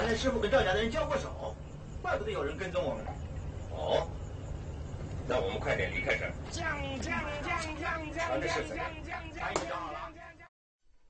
原来师傅跟赵家的人交过手，怪不得有人跟踪我们。 哦，那我们快点离开这儿。 将将将将将将将将将！